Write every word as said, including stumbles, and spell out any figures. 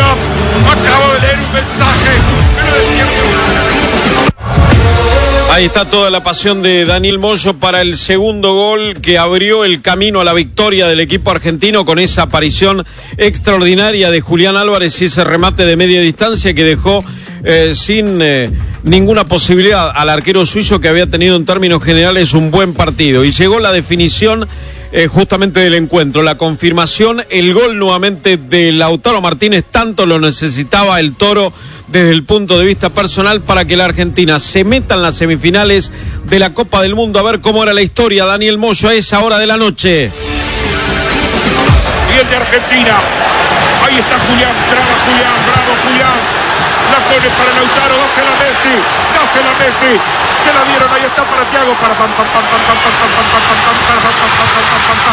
Acabo de leer un mensaje. Ahí está toda la pasión de Daniel Moyo para el segundo gol que abrió el camino a la victoria del equipo argentino con esa aparición extraordinaria de Julián Álvarez y ese remate de media distancia que dejó eh, sin eh, ninguna posibilidad al arquero suizo, que había tenido en términos generales un buen partido. Y llegó la definición eh, justamente del encuentro, la confirmación, el gol nuevamente de Lautaro Martínez. Tanto lo necesitaba el Toro desde el punto de vista personal para que la Argentina se meta en las semifinales de la Copa del Mundo. A ver cómo era la historia. Daniel Moyo a esa hora de la noche. Y el de Argentina. Ahí está Julián, bravo Julián, bravo Julián. La pone para Lautaro, dásela a Messi, dásela a Messi. Se la dieron, ahí está para Thiago, para pam pam pam pam pam pam pam pam pam pam pam pam pam pam pam pam pam.